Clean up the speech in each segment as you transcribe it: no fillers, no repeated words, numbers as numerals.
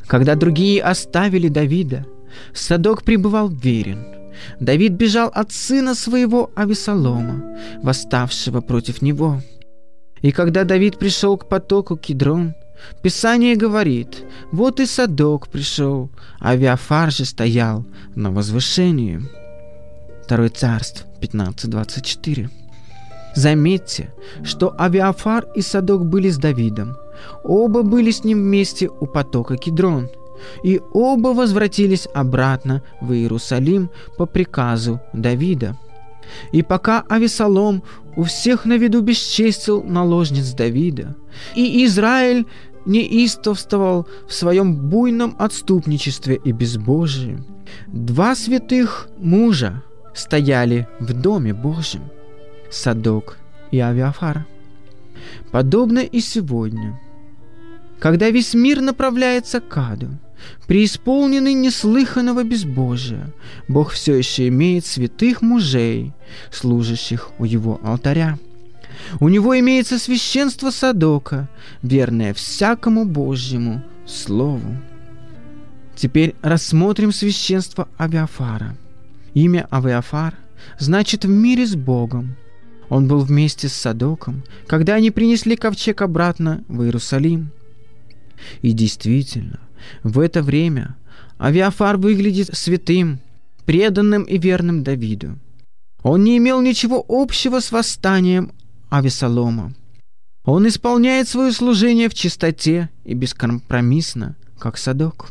Когда другие оставили Давида, Садок пребывал верен. Давид бежал от сына своего Авесолома, восставшего против него. И когда Давид пришел к потоку Кидрон, Писание говорит: вот и Садок пришел, а Авиафар же стоял на возвышении. 2 Царств 15:24. Заметьте, что Авиафар и Садок были с Давидом. Оба были с ним вместе у потока Кидрон. И оба возвратились обратно в Иерусалим по приказу Давида. И пока Авесолом у всех на виду бесчестил наложниц Давида, и Израиль неистовствовал в своем буйном отступничестве и безбожии, 2 святых мужа стояли в Доме Божьем — Садок и Авиафар. Подобно и сегодня, когда весь мир направляется к аду, преисполненный неслыханного безбожия, Бог все еще имеет святых мужей, служащих у его алтаря. У него имеется священство Садока, верное всякому Божьему слову. Теперь рассмотрим священство Авиафара. Имя Авиафар значит «в мире с Богом». Он был вместе с Садоком, когда они принесли ковчег обратно в Иерусалим. И действительно, в это время Авиафар выглядит святым, преданным и верным Давиду. Он не имел ничего общего с восстанием Авесолома. Он исполняет свое служение в чистоте и бескомпромиссно, как Садок.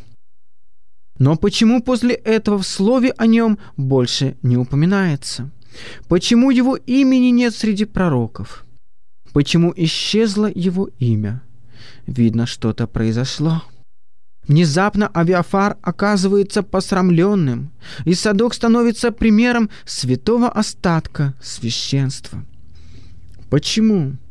Но почему после этого в слове о нем больше не упоминается? Почему его имени нет среди пророков? Почему исчезло его имя? Видно, что-то произошло. Внезапно Авиафар оказывается посрамленным, и Садок становится примером святого остатка священства. Почему?